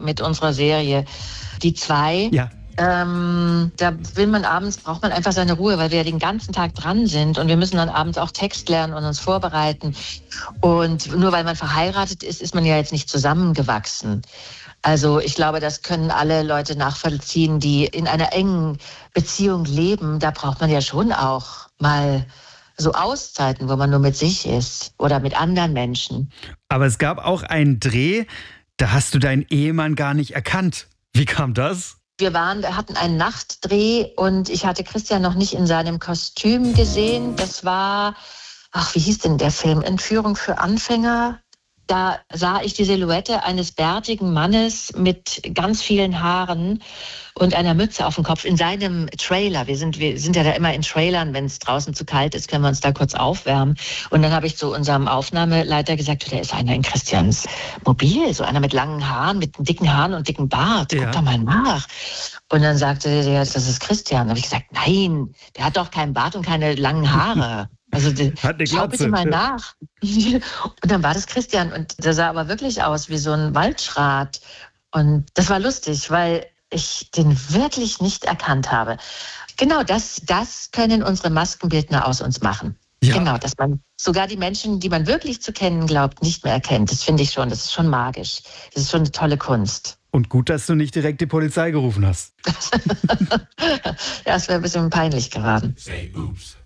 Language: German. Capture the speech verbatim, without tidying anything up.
mit unserer Serie. Die zwei. Ja. Ähm, da will man abends, braucht man einfach seine Ruhe, weil wir ja den ganzen Tag dran sind und wir müssen dann abends auch Text lernen und uns vorbereiten. Und nur weil man verheiratet ist, ist man ja jetzt nicht zusammengewachsen. Also ich glaube, das können alle Leute nachvollziehen, die in einer engen Beziehung leben. Da braucht man ja schon auch mal so Auszeiten, wo man nur mit sich ist oder mit anderen Menschen. Aber es gab auch einen Dreh, da hast du deinen Ehemann gar nicht erkannt. Wie kam das? Wir waren, wir hatten einen Nachtdreh und ich hatte Christian noch nicht in seinem Kostüm gesehen. Das war, ach, wie hieß denn der Film? Entführung für Anfänger. Da sah ich die Silhouette eines bärtigen Mannes mit ganz vielen Haaren und einer Mütze auf dem Kopf in seinem Trailer. Wir sind, wir sind ja da immer in Trailern, wenn es draußen zu kalt ist, können wir uns da kurz aufwärmen. Und dann habe ich zu unserem Aufnahmeleiter gesagt, da ist einer in Christians Mobil, so einer mit langen Haaren, mit dicken Haaren und dicken Bart. Guck Ja. doch mal nach. Und dann sagte der, das ist Christian. Da habe ich gesagt, nein, der hat doch keinen Bart und keine langen Haare. Also Hat eine schau bitte Glatze. mal nach. Und dann war das Christian und der sah aber wirklich aus wie so ein Waldschrat. Und das war lustig, weil ich den wirklich nicht erkannt habe. Genau, das, das können unsere Maskenbildner aus uns machen. Ja. Genau, dass man sogar die Menschen, die man wirklich zu kennen glaubt, nicht mehr erkennt. Das finde ich schon, das ist schon magisch. Das ist schon eine tolle Kunst. Und gut, dass du nicht direkt die Polizei gerufen hast. Ja, es wäre ein bisschen peinlich geraten. Say oops.